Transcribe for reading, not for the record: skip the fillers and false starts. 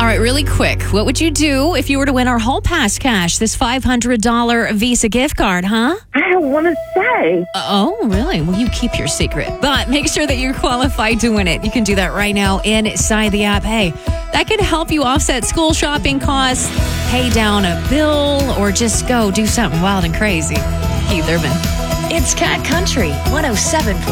All right, really quick. What would you do if you were to win our Hall Pass cash, this $500 Visa gift card, huh? I don't want to say. Oh, really? Well, you keep your secret. But make sure that you're qualified to win it. You can do that right now inside the app. Hey, that could help you offset school shopping costs, pay down a bill, or just go do something wild and crazy. Keith Urban. It's Cat Country 107.9.